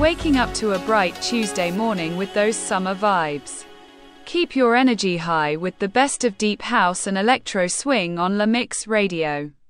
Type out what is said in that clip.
waking up to a bright Tuesday morning with those summer vibes. Keep your energy high with the best of deep house and electro swing on La Mix Radio.